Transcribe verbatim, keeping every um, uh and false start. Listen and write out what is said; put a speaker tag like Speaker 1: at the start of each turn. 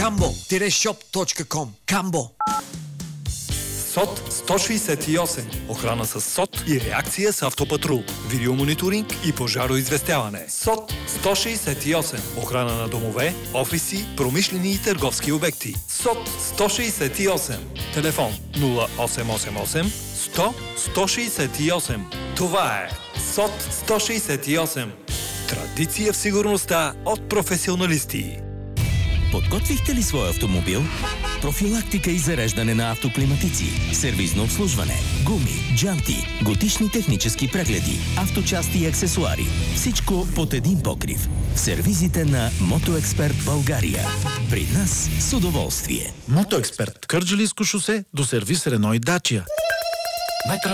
Speaker 1: камбо шоп точка ком. Камбо.
Speaker 2: СОТ сто шейсет и осем. Охрана с СОТ и реакция с автопатрул. Видеомониторинг и пожароизвестяване. СОТ сто шейсет и осем. Охрана на домове, офиси, промишлени и търговски обекти. СОТ сто шейсет и осем. Телефон нула осем осем осем сто сто шейсет и осем. Това е СОТ сто шейсет и осем. Традиция в сигурността от професионалисти.
Speaker 3: Подготвихте ли своя автомобил? Профилактика и зареждане на автоклиматици, сервизно обслужване, гуми, джанти, годишни технически прегледи, авточасти и аксесуари. Всичко под един покрив. В сервизите на Мотоексперт България. При нас с удоволствие.
Speaker 4: Мотоексперт. Кърджалийско шосе до сервис Рено и Дачия.